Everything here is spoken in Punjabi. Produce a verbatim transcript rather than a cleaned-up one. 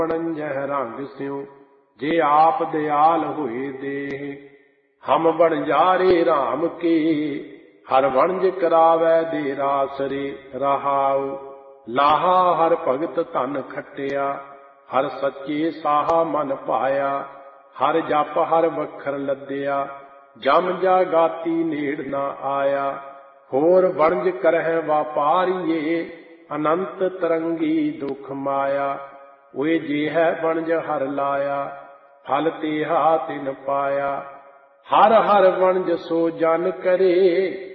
ਬਣਜਹਿ ਰੰਗ ਸਿਉ ਜੇ ਆਪ ਦਿਆਲ ਹੋਏ ਦੇਹ। ਹਮ ਬਣਜਾਰੇ ਰਾਮ ਕੇ ਹਰ ਵਣਜ ਕਰਾਵੈ ਦੇ ਰਾਸਰੇ। ਰਹਾਉ ਲਾਹਾ ਹਰ ਭਗਤ ਧਨ ਖੱਟਿਆ ਹਰ ਸੱਚੇ ਸਾਹਾ ਮਨ ਭਾਇਆ। ਹਰ ਜਪ ਹਰ ਵਖਰ ਲੱਦਿਆ ਜਮ ਜਾ ਗਾਤੀ ਨੇੜ ਨਾ ਆਇਆ। ਹੋਰ ਵਣਜ ਕਰਹਿ ਵਾਪਾਰੀਏ ਅਨੰਤ ਤਰੰਗੀ ਦੁਖ ਮਾਇਆ। ਓਏ ਜੇ ਹੈ ਵਣਜ ਹਰ ਲਾਇਆ ਫਲ ਤੇਹਾ ਤਿਨ ਪਾਇਆ। ਹਰ ਹਰ ਵਣਜ ਸੋ ਜਨ ਕਰੇ